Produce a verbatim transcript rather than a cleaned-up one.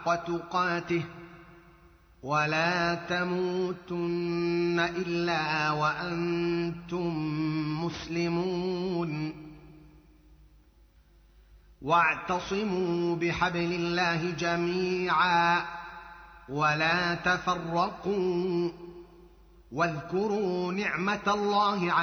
حق تقاته ولا تموتن إلا وأنتم مسلمون واعتصموا بحبل الله جميعا ولا تفرقوا واذكروا نعمة الله